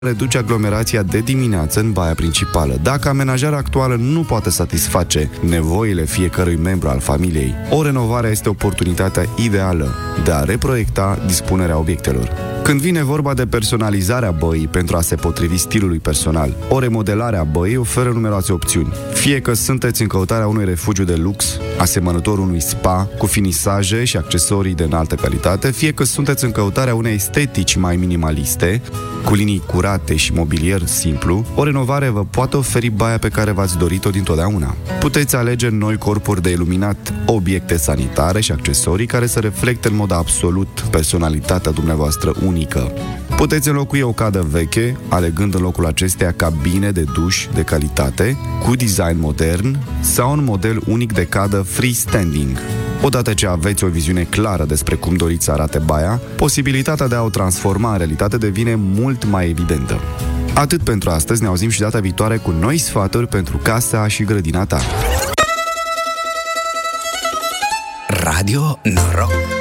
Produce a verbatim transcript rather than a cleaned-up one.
reduce aglomerația de dimineață în baia principală. Dacă amenajarea actuală nu poate satisface nevoile fiecărui membru al familiei, o renovare este oportunitatea ideală de a reproiecta dispunerea obiectelor. Când vine vorba de personalizarea băii pentru a se potrivi stilului personal, o remodelare a băii oferă numeroase opțiuni. Fie că sunteți în căutarea unui refugiu de lux, asemănător unui spa, cu finisaje și accesorii de înaltă calitate, fie că sunteți în căutarea unei estetici mai minimaliste, cu linii curate și mobilier simplu, o renovare vă poate oferi baia pe care v-ați dorit-o dintotdeauna. Puteți alege noi corpuri de iluminat, obiecte sanitare și accesorii care să reflecte în mod absolut personalitatea dumneavoastră unică. Puteți înlocui o cadă veche, alegând în locul acesteia cabine de duș de calitate, cu design modern sau un model unic de cadă freestanding. Odată ce aveți o viziune clară despre cum doriți să arate baia, posibilitatea de a o transforma în realitate devine mult mai evidentă. Atât pentru astăzi, ne auzim și data viitoare cu noi sfaturi pentru casa și grădina ta. Radio Noroc.